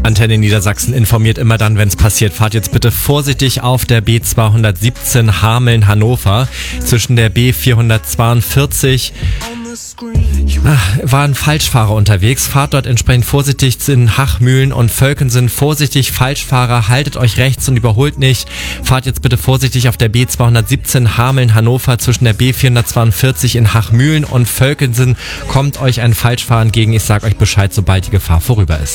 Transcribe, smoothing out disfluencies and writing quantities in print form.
Antenne Niedersachsen informiert immer dann, wenn es passiert. Fahrt jetzt bitte vorsichtig auf der B217 Hameln-Hannover. Zwischen der B442 waren Falschfahrer unterwegs. Fahrt dort entsprechend vorsichtig in Hachmühlen und Völkensen. Vorsichtig, Falschfahrer, haltet euch rechts und überholt nicht. Fahrt jetzt bitte vorsichtig auf der B217 Hameln-Hannover. Zwischen der B442 in Hachmühlen und Völkensen kommt euch ein Falschfahrer entgegen. Ich sag euch Bescheid, sobald die Gefahr vorüber ist.